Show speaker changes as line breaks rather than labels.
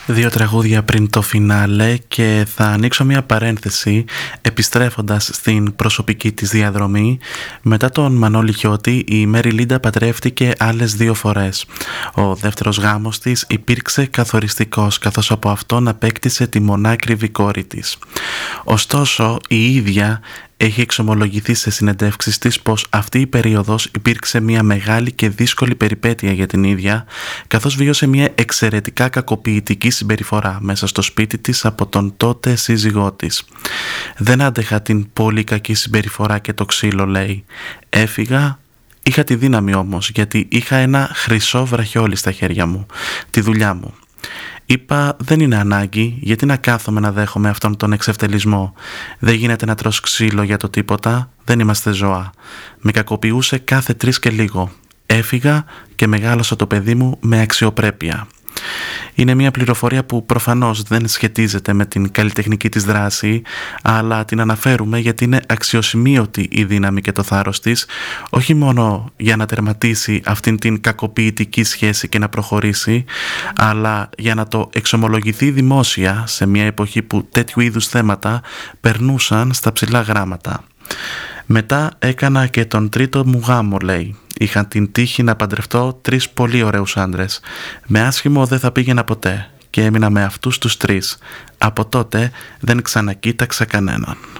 Δύο τραγούδια πριν το φινάλε και θα ανοίξω μια παρένθεση επιστρέφοντας στην προσωπική της διαδρομή. Μετά τον Μανώλη Χιώτη η Μέρι Λίντα παντρεύτηκε άλλες 2 φορές. Ο δεύτερος γάμος της υπήρξε καθοριστικός, καθώς από αυτόν απέκτησε τη μονάκριβη κόρη της. Ωστόσο η ίδια έχει εξομολογηθεί σε συνεντεύξεις της πως αυτή η περίοδος υπήρξε μια μεγάλη και δύσκολη περιπέτεια για την ίδια, καθώς βίωσε μια εξαιρετικά κακοποιητική συμπεριφορά μέσα στο σπίτι της από τον τότε σύζυγό της. «Δεν άντεχα την πολύ κακή συμπεριφορά και το ξύλο», λέει. «Έφυγα, είχα τη δύναμη όμως, γιατί είχα ένα χρυσό βραχιόλι στα χέρια μου, τη δουλειά μου. Είπα, δεν είναι ανάγκη, γιατί να κάθομαι να δέχομαι αυτόν τον εξευτελισμό. Δεν γίνεται να τρως ξύλο για το τίποτα, δεν είμαστε ζώα. Με κακοποιούσε κάθε 3 και λίγο. Έφυγα και μεγάλωσα το παιδί μου με αξιοπρέπεια». Είναι μια πληροφορία που προφανώς δεν σχετίζεται με την καλλιτεχνική της δράση, αλλά την αναφέρουμε γιατί είναι αξιοσημείωτη η δύναμη και το θάρρος της, όχι μόνο για να τερματίσει αυτήν την κακοποιητική σχέση και να προχωρήσει, αλλά για να το εξομολογηθεί δημόσια σε μια εποχή που τέτοιου είδους θέματα περνούσαν στα ψηλά γράμματα. «Μετά έκανα και τον τρίτο μου γάμο», λέει. «Είχα την τύχη να παντρευτώ 3 πολύ ωραίους άντρες. Με άσχημο δεν θα πήγαινα ποτέ και έμεινα με αυτούς τους 3. Από τότε δεν ξανακοίταξα κανέναν».